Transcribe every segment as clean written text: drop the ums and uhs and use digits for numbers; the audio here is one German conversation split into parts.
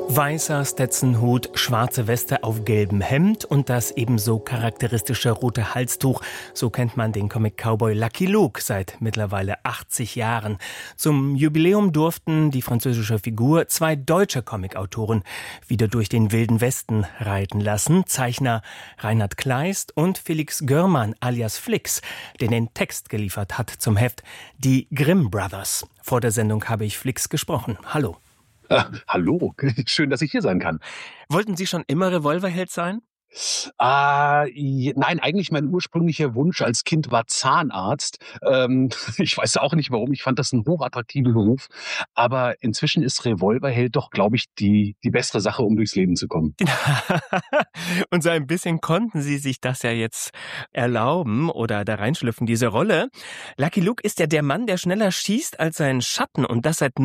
Weißer Stetsonhut, schwarze Weste auf gelbem Hemd und das ebenso charakteristische rote Halstuch. So kennt man den Comic-Cowboy Lucky Luke seit mittlerweile 80 Jahren. Zum Jubiläum durften die französische Figur 2 deutsche Comicautoren wieder durch den Wilden Westen reiten lassen. Zeichner Reinhard Kleist und Felix Görmann alias Flix, der den Text geliefert hat zum Heft Die Grimm Brothers. Vor der Sendung habe ich Flix gesprochen. Hallo. Hallo, schön, dass ich hier sein kann. Wollten Sie schon immer Revolverheld sein? Nein, eigentlich mein ursprünglicher Wunsch als Kind war Zahnarzt. Ich weiß auch nicht warum, ich fand das einen hochattraktiven Beruf. Aber inzwischen ist Revolverheld doch, glaube ich, die bessere Sache, um durchs Leben zu kommen. Und so ein bisschen konnten Sie sich das ja jetzt erlauben oder da reinschlüpfen, diese Rolle. Lucky Luke ist ja der Mann, der schneller schießt als sein Schatten und das seit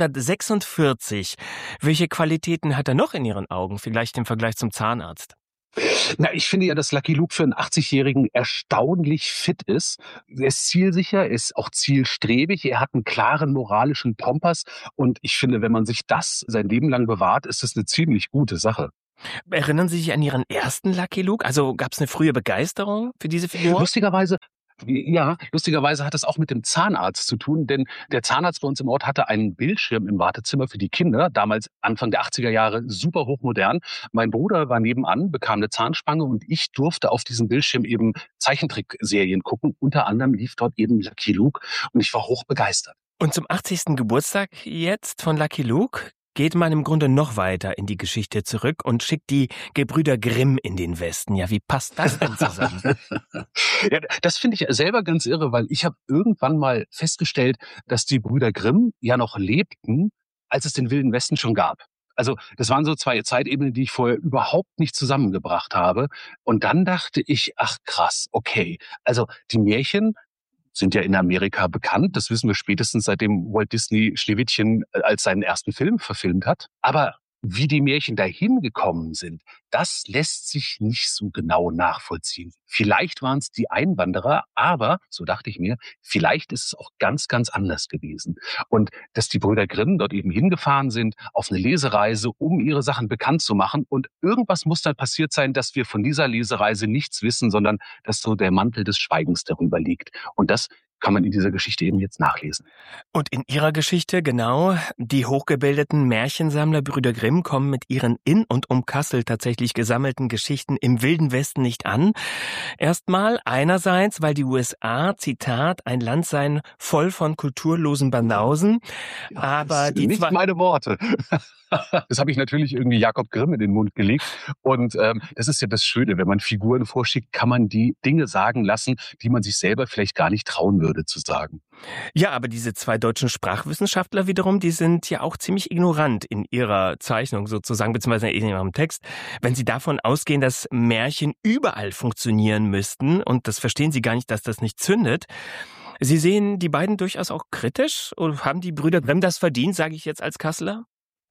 1946. Welche Qualitäten hat er noch in Ihren Augen, vielleicht im Vergleich zum Zahnarzt? Na, ich finde ja, dass Lucky Luke für einen 80-Jährigen erstaunlich fit ist. Er ist zielsicher, er ist auch zielstrebig, er hat einen klaren moralischen Kompass und ich finde, wenn man sich das sein Leben lang bewahrt, ist das eine ziemlich gute Sache. Erinnern Sie sich an Ihren ersten Lucky Luke? Also gab es eine frühe Begeisterung für diese Figur? Lustigerweise hat das auch mit dem Zahnarzt zu tun, denn der Zahnarzt bei uns im Ort hatte einen Bildschirm im Wartezimmer für die Kinder, damals Anfang der 80er Jahre, super hochmodern. Mein Bruder war nebenan, bekam eine Zahnspange und ich durfte auf diesem Bildschirm eben Zeichentrickserien gucken. Unter anderem lief dort eben Lucky Luke und ich war hochbegeistert. Und zum 80. Geburtstag jetzt von Lucky Luke geht man im Grunde noch weiter in die Geschichte zurück und schickt die Gebrüder Grimm in den Westen. Ja, wie passt das denn zusammen? Ja, das finde ich selber ganz irre, weil ich habe irgendwann mal festgestellt, dass die Brüder Grimm ja noch lebten, als es den Wilden Westen schon gab. Also das waren so 2 Zeitebenen, die ich vorher überhaupt nicht zusammengebracht habe. Und dann dachte ich, ach krass, okay. Also die Märchen sind ja in Amerika bekannt. Das wissen wir spätestens, seitdem Walt Disney Schneewittchen als seinen ersten Film verfilmt hat. Aber wie die Märchen dahin gekommen sind, das lässt sich nicht so genau nachvollziehen. Vielleicht waren es die Einwanderer, aber, so dachte ich mir, vielleicht ist es auch ganz, ganz anders gewesen. Und dass die Brüder Grimm dort eben hingefahren sind, auf eine Lesereise, um ihre Sachen bekannt zu machen. Und irgendwas muss dann passiert sein, dass wir von dieser Lesereise nichts wissen, sondern dass so der Mantel des Schweigens darüber liegt. Und das kann man in dieser Geschichte eben jetzt nachlesen. Und in ihrer Geschichte, genau, die hochgebildeten Märchensammler Brüder Grimm kommen mit ihren in und um Kassel tatsächlich gesammelten Geschichten im Wilden Westen nicht an. Erstmal einerseits, weil die USA, Zitat, ein Land seien voll von kulturlosen Banausen. Ja, Aber die nicht meine Worte. Das habe ich natürlich irgendwie Jakob Grimm in den Mund gelegt. Und das ist ja das Schöne, wenn man Figuren vorschickt, kann man die Dinge sagen lassen, die man sich selber vielleicht gar nicht trauen würde zu sagen. Ja, aber diese 2 deutschen Sprachwissenschaftler wiederum, die sind ja auch ziemlich ignorant in ihrer Zeichnung sozusagen, beziehungsweise in ihrem Text. Wenn sie davon ausgehen, dass Märchen überall funktionieren müssten und das verstehen sie gar nicht, dass das nicht zündet. Sie sehen die beiden durchaus auch kritisch oder haben die Brüder Grimm das verdient, sage ich jetzt als Kasseler?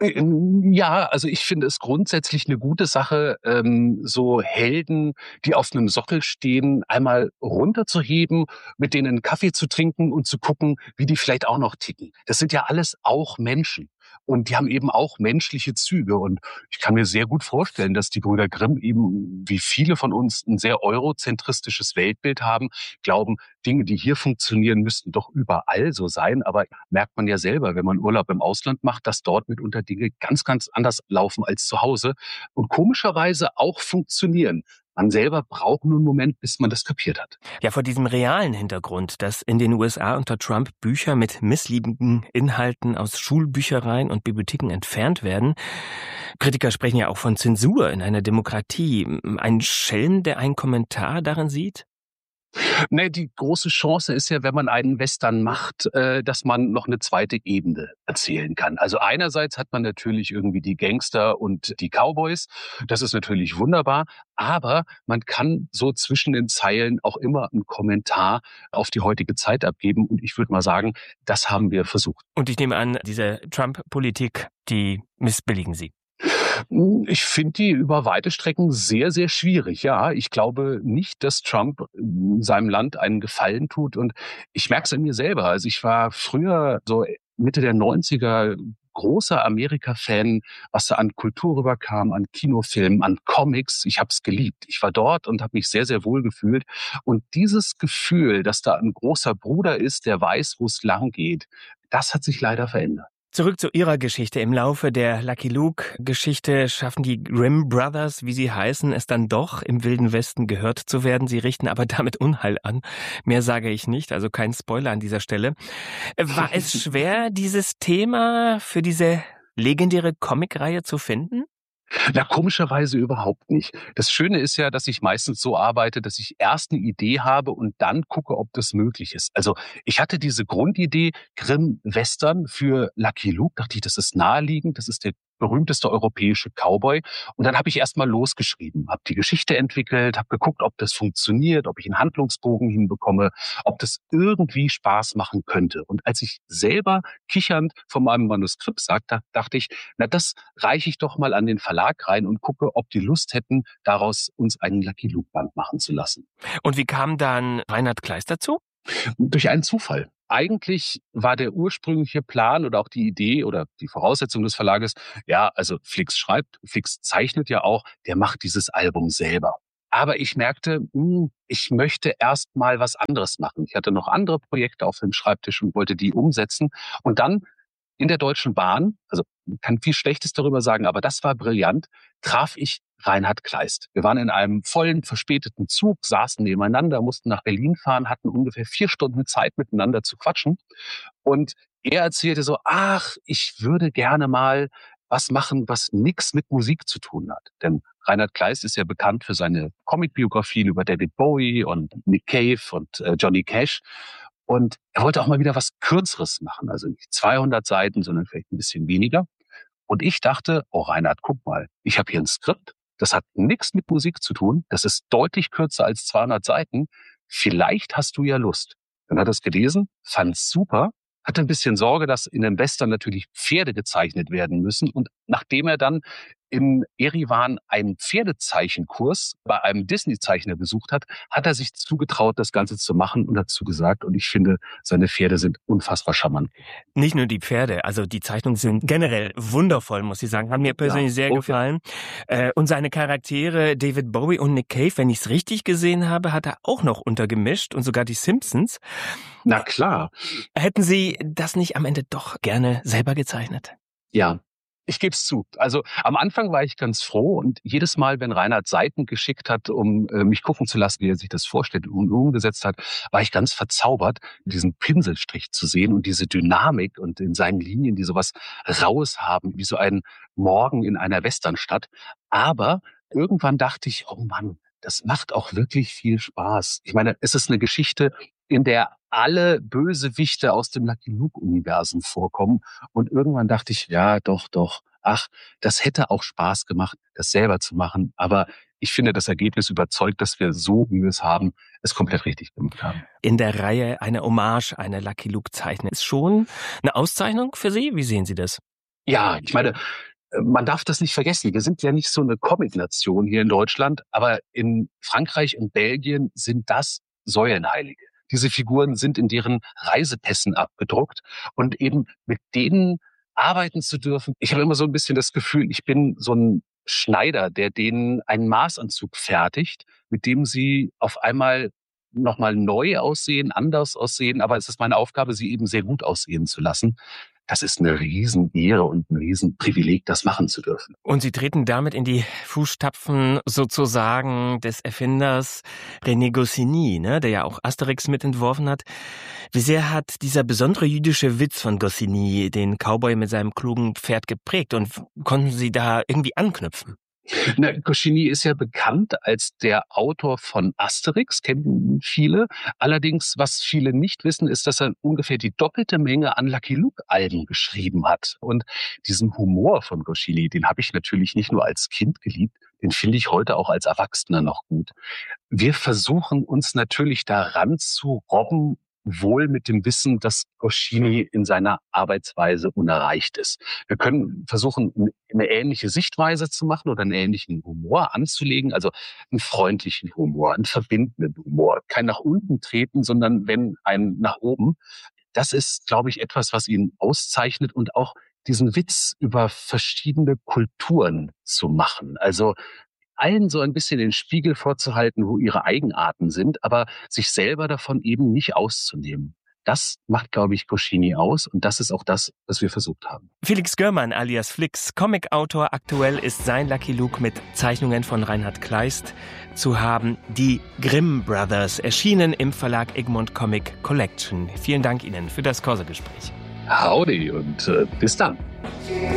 Ja, also ich finde es grundsätzlich eine gute Sache, so Helden, die auf einem Sockel stehen, einmal runterzuheben, mit denen einen Kaffee zu trinken und zu gucken, wie die vielleicht auch noch ticken. Das sind ja alles auch Menschen. Und die haben eben auch menschliche Züge. Und ich kann mir sehr gut vorstellen, dass die Brüder Grimm eben, wie viele von uns, ein sehr eurozentristisches Weltbild haben, glauben, Dinge, die hier funktionieren, müssten doch überall so sein. Aber merkt man ja selber, wenn man Urlaub im Ausland macht, dass dort mitunter Dinge ganz, ganz anders laufen als zu Hause und komischerweise auch funktionieren. Man selber braucht nur einen Moment, bis man das kapiert hat. Ja, vor diesem realen Hintergrund, dass in den USA unter Trump Bücher mit missliebenden Inhalten aus Schulbüchereien und Bibliotheken entfernt werden. Kritiker sprechen ja auch von Zensur in einer Demokratie. Ein Schelm, der einen Kommentar darin sieht? Ne, die große Chance ist ja, wenn man einen Western macht, dass man noch eine zweite Ebene erzählen kann. Also einerseits hat man natürlich irgendwie die Gangster und die Cowboys. Das ist natürlich wunderbar. Aber man kann so zwischen den Zeilen auch immer einen Kommentar auf die heutige Zeit abgeben. Und ich würde mal sagen, das haben wir versucht. Und ich nehme an, diese Trump-Politik, die missbilligen Sie. Ich finde die über weite Strecken sehr, sehr schwierig. Ja, ich glaube nicht, dass Trump seinem Land einen Gefallen tut. Und ich merke es an mir selber. Also ich war früher so Mitte der 90er großer Amerika-Fan, was da an Kultur rüberkam, an Kinofilmen, an Comics. Ich habe es geliebt. Ich war dort und habe mich sehr, sehr wohl gefühlt. Und dieses Gefühl, dass da ein großer Bruder ist, der weiß, wo es lang geht, das hat sich leider verändert. Zurück zu Ihrer Geschichte. Im Laufe der Lucky Luke-Geschichte schaffen die Grimm Brothers, wie sie heißen, es dann doch, im Wilden Westen gehört zu werden. Sie richten aber damit Unheil an. Mehr sage ich nicht, also kein Spoiler an dieser Stelle. War es schwer, dieses Thema für diese legendäre Comicreihe zu finden? Na, komischerweise überhaupt nicht. Das Schöne ist ja, dass ich meistens so arbeite, dass ich erst eine Idee habe und dann gucke, ob das möglich ist. Also ich hatte diese Grundidee, Grimm-Western für Lucky Luke, dachte ich, das ist naheliegend, das ist der berühmteste europäische Cowboy. Und dann habe ich erst mal losgeschrieben, habe die Geschichte entwickelt, habe geguckt, ob das funktioniert, ob ich einen Handlungsbogen hinbekomme, ob das irgendwie Spaß machen könnte. Und als ich selber kichernd von meinem Manuskript sagte, dachte ich, na, das reiche ich doch mal an den Verlag rein und gucke, ob die Lust hätten, daraus uns einen Lucky Luke Band machen zu lassen. Und wie kam dann Reinhard Kleist dazu? Durch einen Zufall. Eigentlich war der ursprüngliche Plan oder auch die Idee oder die Voraussetzung des Verlages, ja, also Flix schreibt, Flix zeichnet ja auch, der macht dieses Album selber. Aber ich merkte, ich möchte erst mal was anderes machen. Ich hatte noch andere Projekte auf dem Schreibtisch und wollte die umsetzen. Und dann in der Deutschen Bahn, also man kann viel Schlechtes darüber sagen, aber das war brillant, traf ich Reinhard Kleist. Wir waren in einem vollen, verspäteten Zug, saßen nebeneinander, mussten nach Berlin fahren, hatten ungefähr 4 Stunden Zeit, miteinander zu quatschen. Und er erzählte so, ach, ich würde gerne mal was machen, was nichts mit Musik zu tun hat. Denn Reinhard Kleist ist ja bekannt für seine Comicbiografien über David Bowie und Nick Cave und Johnny Cash. Und er wollte auch mal wieder was Kürzeres machen, also nicht 200 Seiten, sondern vielleicht ein bisschen weniger. Und ich dachte, oh Reinhard, guck mal, ich habe hier ein Skript, das hat nichts mit Musik zu tun, das ist deutlich kürzer als 200 Seiten. Vielleicht hast du ja Lust. Dann hat er es gelesen, fand's super, hatte ein bisschen Sorge, dass in den Western natürlich Pferde gezeichnet werden müssen. Und nachdem er dann in Erivan einen Pferdezeichenkurs bei einem Disney-Zeichner besucht hat, hat er sich zugetraut, das Ganze zu machen und dazu gesagt. Und ich finde, seine Pferde sind unfassbar charmant. Nicht nur die Pferde, also die Zeichnungen sind generell wundervoll, muss ich sagen. Haben mir persönlich sehr gefallen. Und seine Charaktere David Bowie und Nick Cave, wenn ich es richtig gesehen habe, hat er auch noch untergemischt und sogar die Simpsons. Na klar. Hätten Sie das nicht am Ende doch gerne selber gezeichnet? Ja. Ich gebe es zu. Also am Anfang war ich ganz froh und jedes Mal, wenn Reinhard Seiten geschickt hat, um mich gucken zu lassen, wie er sich das vorstellt und umgesetzt hat, war ich ganz verzaubert, diesen Pinselstrich zu sehen und diese Dynamik und in seinen Linien, die sowas Raues haben, wie so ein Morgen in einer Westernstadt. Aber irgendwann dachte ich, oh Mann, das macht auch wirklich viel Spaß. Ich meine, es ist eine Geschichte, in der alle Bösewichte aus dem Lucky Luke-Universum vorkommen. Und irgendwann dachte ich, ja, doch, ach, das hätte auch Spaß gemacht, das selber zu machen. Aber ich finde, das Ergebnis überzeugt, dass wir so, wie wir es haben, es komplett richtig gemacht haben. In der Reihe eine Hommage, eine Lucky Luke-Zeichnung. Ist schon eine Auszeichnung für Sie? Wie sehen Sie das? Ja, ich meine, man darf das nicht vergessen. Wir sind ja nicht so eine Comic-Nation hier in Deutschland, aber in Frankreich und Belgien sind das Säulenheilige. Diese Figuren sind in deren Reisepässen abgedruckt und eben mit denen arbeiten zu dürfen. Ich habe immer so ein bisschen das Gefühl, ich bin so ein Schneider, der denen einen Maßanzug fertigt, mit dem sie auf einmal nochmal neu aussehen, anders aussehen. Aber es ist meine Aufgabe, sie eben sehr gut aussehen zu lassen. Das ist eine Riesenehre und ein Riesenprivileg, das machen zu dürfen. Und Sie treten damit in die Fußstapfen sozusagen des Erfinders René Goscinny, ne, der ja auch Asterix mitentworfen hat. Wie sehr hat dieser besondere jüdische Witz von Goscinny den Cowboy mit seinem klugen Pferd geprägt und konnten Sie da irgendwie anknüpfen? Na, Goscinny ist ja bekannt als der Autor von Asterix, kennen viele. Allerdings, was viele nicht wissen, ist, dass er ungefähr die doppelte Menge an Lucky Luke-Alben geschrieben hat. Und diesen Humor von Goscinny, den habe ich natürlich nicht nur als Kind geliebt, den finde ich heute auch als Erwachsener noch gut. Wir versuchen uns natürlich daran zu robben, wohl mit dem Wissen, dass Goscinny in seiner Arbeitsweise unerreicht ist. Wir können versuchen, eine ähnliche Sichtweise zu machen oder einen ähnlichen Humor anzulegen, also einen freundlichen Humor, einen verbindenden Humor, kein nach unten treten, sondern wenn ein nach oben. Das ist, glaube ich, etwas, was ihn auszeichnet und auch diesen Witz über verschiedene Kulturen zu machen. Also allen so ein bisschen den Spiegel vorzuhalten, wo ihre Eigenarten sind, aber sich selber davon eben nicht auszunehmen. Das macht, glaube ich, Goscinny aus und das ist auch das, was wir versucht haben. Felix Görmann alias Flix, Comicautor. Aktuell ist sein Lucky Luke mit Zeichnungen von Reinhard Kleist zu haben. Die Grimm Brothers, erschienen im Verlag Egmont Comic Collection. Vielen Dank Ihnen für das Corso-Gespräch. Howdy und bis dann.